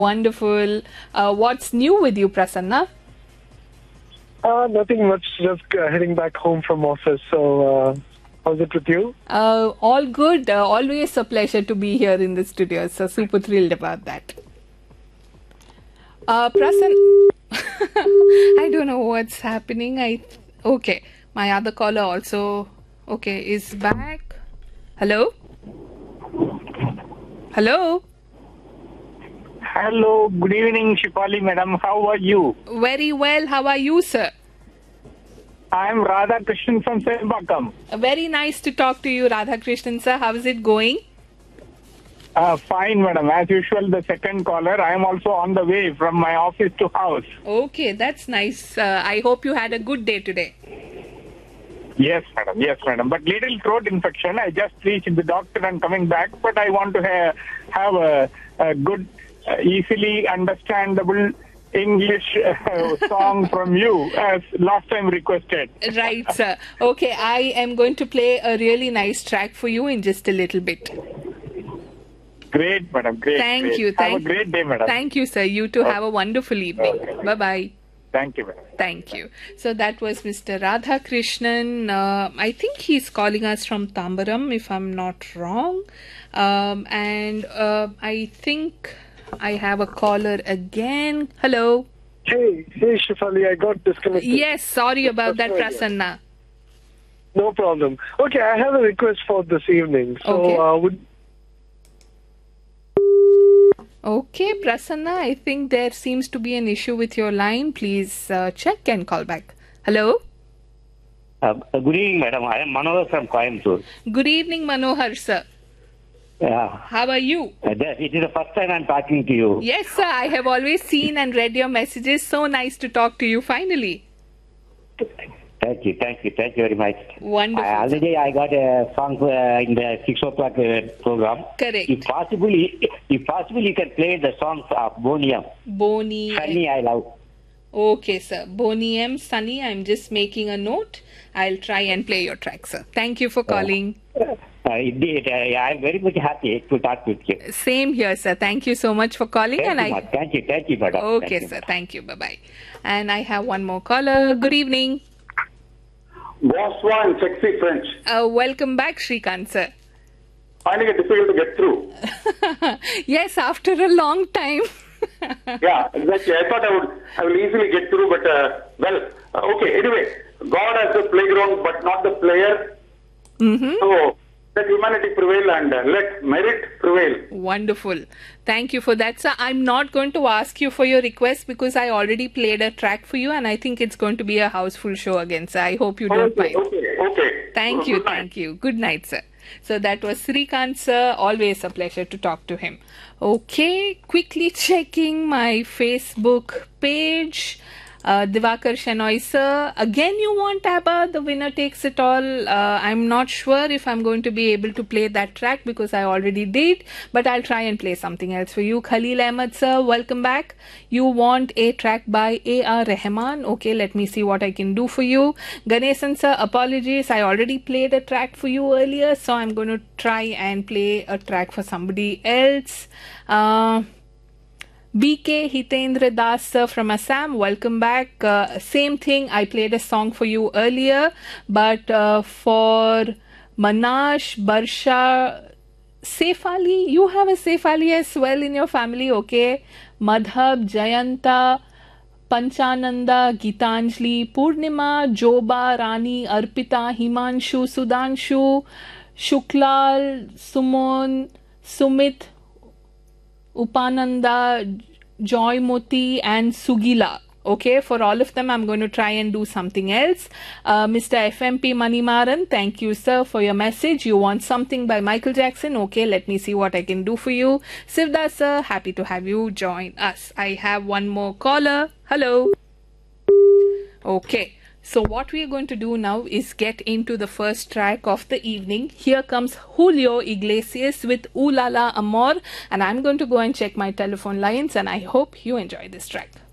Wonderful. What's new with you, Prasanna? Nothing much. Just heading back home from office. So, how's it with you? All good. Always a pleasure to be here in the studio. So super thrilled about that. I don't know what's happening. Okay. My other caller also is back. Hello? Hello? Hello, good evening, Shifali madam. How are you? Very well. How are you, sir? I am Radha Krishnan from Selvakkam. Very nice to talk to you, Radhakrishnan sir. How is it going? Fine, madam. As usual, the second caller. I am also on the way from my office to house. Okay, that's nice. I hope you had a good day today. Yes, madam. Yes, madam. But little throat infection. I just reached the doctor and coming back. But I want to have a good, easily understandable English song from you as last time requested. Right, sir. Okay, I am going to play a really nice track for you in just a little bit. Great, madam. Great. Thank great. you. Have a great day, madam. Thank you, sir. You too have a wonderful evening. Okay. Bye-bye. Thank you, madam. Thank you. So that was Mr. Radhakrishnan. I think he's calling us from Tambaram, if I'm not wrong. And I think I have a caller again. Hello. Hey, Shifali, I got disconnected. Yes, sorry about that, Prasanna. No problem. Okay, I have a request for this evening. So, Okay. Okay, Prasanna, I think there seems to be an issue with your line. Please check and call back. Hello. Good evening, madam. I am Manohar from Coimbatore. Good evening, Manohar, sir. How are you? It is the first time I am talking to you. Yes, sir. I have always seen and read your messages. So nice to talk to you finally. Thank you very much. Wonderful. Already I got a song in the 6 o'clock program. Correct. If possible, you can play the songs of Boney M. Boney. Sunny, I love. Okay, sir. Boney M. Sunny. I'm just making a note. I'll try and play your track, sir. Thank you for calling. Indeed, I am very much happy to talk with you. Same here, sir. Thank you so much for calling. Thank you, madam. Okay, Thank you. sir. Thank you. Bye-bye. And I have one more caller. Good evening. Bonsoir in sexy French. Welcome back, Shrikant, sir. Finding it difficult to get through. Yes, after a long time. Yeah, exactly. I thought I will easily get through, but okay. Anyway, God has the playground, but not the player. Mm-hmm. So let humanity prevail and let merit prevail. Wonderful. Thank you for that, sir. I'm not going to ask you for your request because I already played a track for you and I think it's going to be a houseful show again, sir. I hope you don't mind. Okay. Thank you. Good night, sir. So that was Srikant, sir. Always a pleasure to talk to him. Okay, quickly checking my Facebook page. Divakar Shenoy, sir. Again, you want ABBA, The Winner Takes It All. I'm not sure if I'm going to be able to play that track because I already did, but I'll try and play something else for you. Khalil Ahmed, sir, welcome back. You want a track by A.R. Rahman. Okay, let me see what I can do for you. Ganesan, sir, apologies. I already played a track for you earlier, so I'm going to try and play a track for somebody else. BK Hitendra Das, sir, from Assam, welcome back. Same thing, I played a song for you earlier, but for Manash, Barsha, Saif Ali, you have a Saif Ali as well in your family, okay? Madhab, Jayanta, Panchananda, Gitanjali, Purnima, Joba, Rani, Arpita, Himanshu, Sudanshu, Shuklal, Sumon, Sumit, Upananda, Joymoti and Sugila. Okay, for all of them, I'm going to try and do something else. Mr. FMP Manimaran, thank you, sir, for your message. You want something by Michael Jackson? Okay, let me see what I can do for you. Sivdas, sir, happy to have you join us. I have one more caller. Hello. Okay. So what we are going to do now is get into the first track of the evening. Here comes Julio Iglesias with Ooh La La Amor, and I'm going to go and check my telephone lines and I hope you enjoy this track.